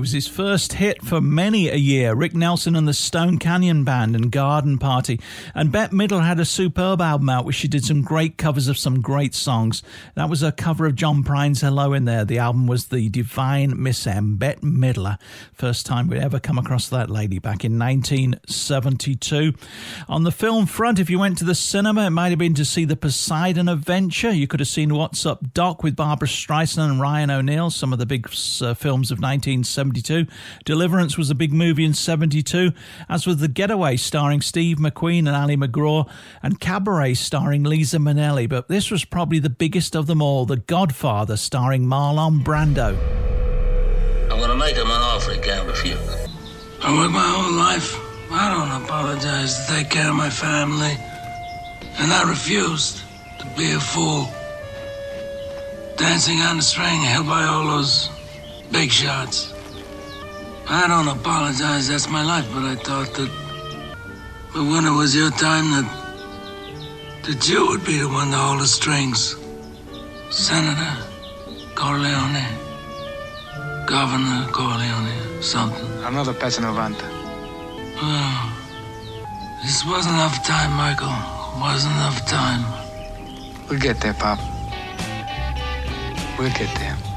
was his first hit for many a year. Rick Nelson and the Stone Canyon Band and Garden Party. And Bette Midler had a superb album out where she did some great covers of some great songs. That was a cover of John Prine's Hello in there. The album was The Divine Miss M, Bette Midler. First time we'd ever come across that lady back in 1972. On the film front, if you went to the cinema, it might have been to see The Poseidon Adventure. You could have seen What's Up Doc with Barbara Streisand and Ryan O'Neal, some of the big films of 1972. Deliverance was a big movie in 72, as was The Getaway starring Steve McQueen and Ali McGraw, and Cabaret starring Liza Minnelli. But this was probably the biggest of them all, The Godfather starring Marlon Brando. I'm going to make him an offer he can't refuse. I worked my whole life. I don't apologize to take care of my family. And I refused to be a fool. Dancing on the string held by all those big shots. I don't apologize, that's my life, but I thought that when it was your time that you would be the one to hold the strings. Senator Corleone, Governor Corleone, something. Another Pezzo 90. Oh, this wasn't enough time, Michael. Wasn't enough time. We'll get there, Pop. We'll get there.